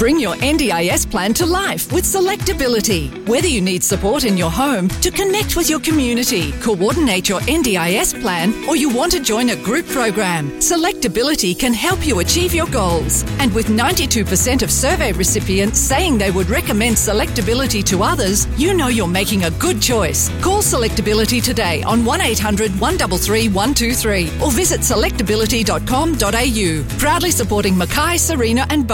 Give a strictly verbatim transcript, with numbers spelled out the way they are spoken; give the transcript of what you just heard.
Bring your N D I S plan to life with Selectability. Whether you need support in your home, to connect with your community, coordinate your N D I S plan, or you want to join a group program, Selectability can help you achieve your goals. And with ninety-two percent of survey recipients saying they would recommend Selectability to others, you know you're making a good choice. Call Selectability today on one eight hundred, one three three, one two three or visit selectability dot com dot a u. Proudly supporting Mackay, Serena and Bo-